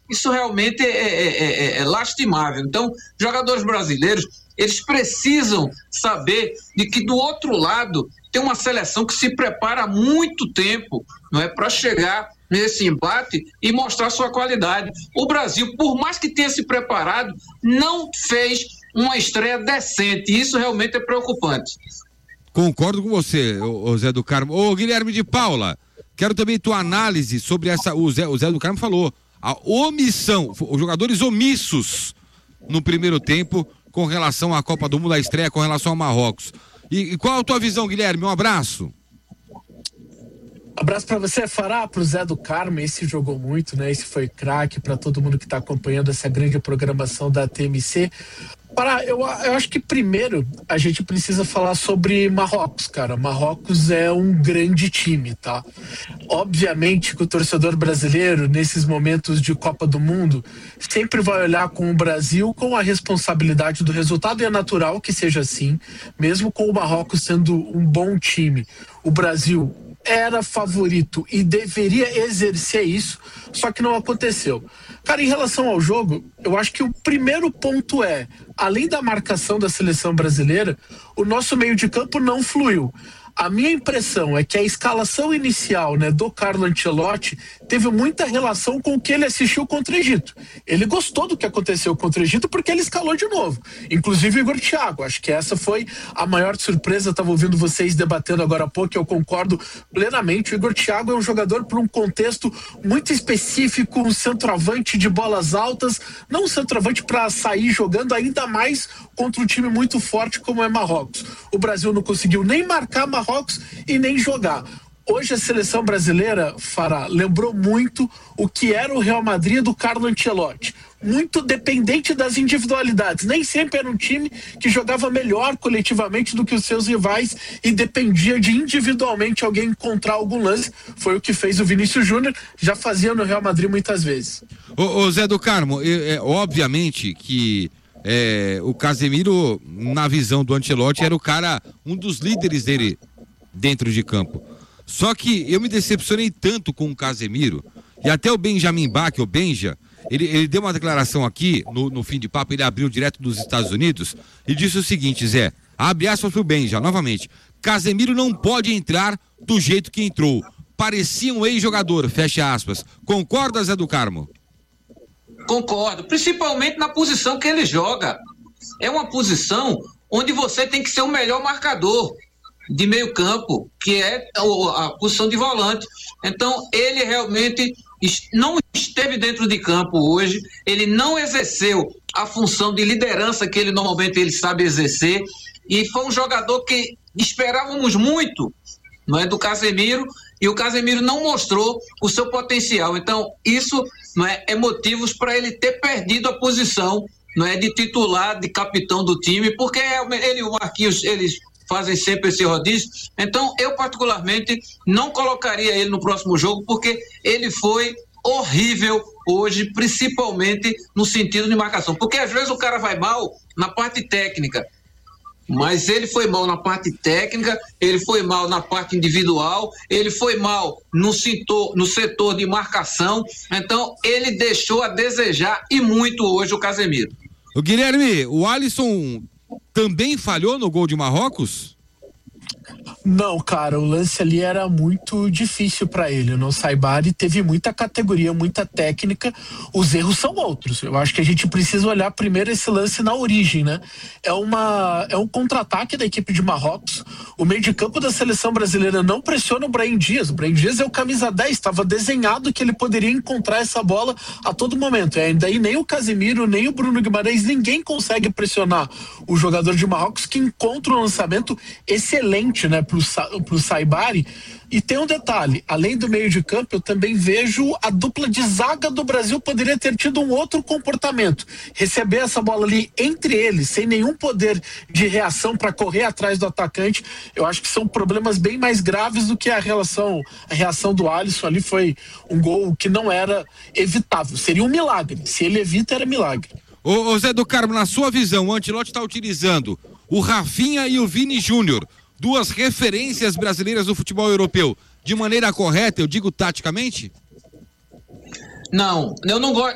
Isso realmente é lastimável. Então, jogadores brasileiros, eles precisam saber de que do outro lado tem uma seleção que se prepara há muito tempo, não é, para chegar nesse embate e mostrar sua qualidade. O Brasil, por mais que tenha se preparado, não fez uma estreia decente, e isso realmente é preocupante. Concordo com você, o Zé do Carmo. Ô, Guilherme de Paula, quero também tua análise sobre essa. O Zé do Carmo falou, a omissão, os jogadores omissos no primeiro tempo com relação à Copa do Mundo, a estreia com relação ao Marrocos. E qual a tua visão, Guilherme? Um abraço. Abraço para você, Fará, pro Zé do Carmo. Esse jogou muito, né? Esse foi craque para todo mundo que tá acompanhando essa grande programação da TMC. Fará, eu acho que primeiro a gente precisa falar sobre Marrocos, cara. Marrocos é um grande time, tá? Obviamente que o torcedor brasileiro, nesses momentos de Copa do Mundo, sempre vai olhar com o Brasil com a responsabilidade do resultado, e é natural que seja assim, mesmo com o Marrocos sendo um bom time. O Brasil era favorito e deveria exercer isso, só que não aconteceu. Cara, em relação ao jogo, eu acho que o primeiro ponto é, além da marcação da seleção brasileira, o nosso meio de campo não fluiu. A minha impressão é que a escalação inicial, né, do Carlo Ancelotti teve muita relação com o que ele assistiu contra o Egito. Ele gostou do que aconteceu contra o Egito porque ele escalou de novo. Inclusive o Igor Thiago. Acho que essa foi a maior surpresa. Estava ouvindo vocês debatendo agora há pouco, eu concordo plenamente. O Igor Thiago é um jogador para um contexto muito específico, um centroavante de bolas altas, não um centroavante para sair jogando, ainda mais contra um time muito forte como é Marrocos. O Brasil não conseguiu nem marcar Marrocos e nem jogar. Hoje a seleção brasileira, Fará, lembrou muito o que era o Real Madrid do Carlo Ancelotti. Muito dependente das individualidades. Nem sempre era um time que jogava melhor coletivamente do que os seus rivais e dependia de individualmente alguém encontrar algum lance. Foi o que fez o Vinícius Júnior, já fazia no Real Madrid muitas vezes. Ô Zé do Carmo, obviamente que o Casemiro, na visão do Ancelotti, era o cara, um dos líderes dele dentro de campo. Só que eu me decepcionei tanto com o Casemiro, e até o Benjamin Bach, o Benja, ele deu uma declaração aqui, no fim de papo, ele abriu direto dos Estados Unidos, e disse o seguinte, Zé, abre aspas pro Benja, novamente, Casemiro não pode entrar do jeito que entrou, parecia um ex-jogador, fecha aspas. Concorda, Zé do Carmo? Concordo, principalmente na posição que ele joga. É uma posição onde você tem que ser o melhor marcador de meio campo, que é a posição de volante. Então, ele realmente não esteve dentro de campo hoje, ele não exerceu a função de liderança que ele normalmente sabe exercer, e foi um jogador que esperávamos muito, não é, do Casemiro, e o Casemiro não mostrou o seu potencial. Então, isso, não é motivos para ele ter perdido a posição, não é, de titular, de capitão do time, porque ele e o Marquinhos, eles fazem sempre esse rodízio. Então, eu particularmente não colocaria ele no próximo jogo, porque ele foi horrível hoje, principalmente no sentido de marcação. Porque às vezes o cara vai mal na parte técnica, mas ele foi mal na parte técnica, ele foi mal na parte individual, ele foi mal no setor de marcação. Então, ele deixou a desejar e muito hoje o Casemiro. O Guilherme, o Alisson também falhou no gol de Marrocos? Não, cara, o lance ali era muito difícil para ele. O Saibari teve muita categoria, muita técnica. Os erros são outros. Eu acho que a gente precisa olhar primeiro esse lance na origem, né? É um contra-ataque da equipe de Marrocos. O meio de campo da seleção brasileira não pressiona o Brahim Dias. O Brahim Dias é o camisa 10, estava desenhado que ele poderia encontrar essa bola a todo momento. E daí nem o Casemiro, nem o Bruno Guimarães, ninguém consegue pressionar o jogador de Marrocos, que encontra um lançamento excelente, né, pro Saibari. E tem um detalhe, além do meio de campo, eu também vejo a dupla de zaga do Brasil poderia ter tido um outro comportamento, receber essa bola ali entre eles, sem nenhum poder de reação para correr atrás do atacante. Eu acho que são problemas bem mais graves do que a reação do Alisson. Ali foi um gol que não era evitável, seria um milagre, se ele evita era milagre. Ô Zé do Carmo, na sua visão, o Ancelotti está utilizando o Rafinha e o Vini Júnior, duas referências brasileiras do futebol europeu, de maneira correta, eu digo taticamente? Não, eu não gosto.